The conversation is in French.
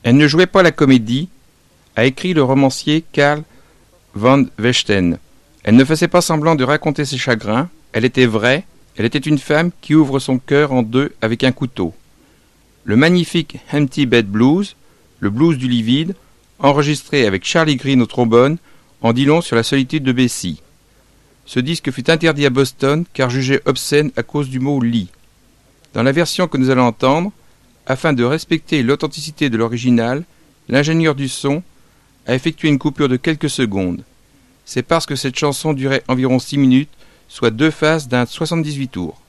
Elle ne jouait pas la comédie, a écrit le romancier Karl van Vechten. Elle ne faisait pas semblant de raconter ses chagrins, elle était vraie, elle était une femme qui ouvre son cœur en deux avec un couteau. Le magnifique Empty Bed Blues, le blues du lit vide, enregistré avec Charlie Green au trombone, en dit long sur la solitude de Bessie. Ce disque fut interdit à Boston car jugé obscène à cause du mot lit. Dans la version que nous allons entendre, afin de respecter l'authenticité de l'original, l'ingénieur du son a effectué une coupure de quelques secondes. C'est parce que cette chanson durait environ 6 minutes, soit 2 phases d'un 78 tours.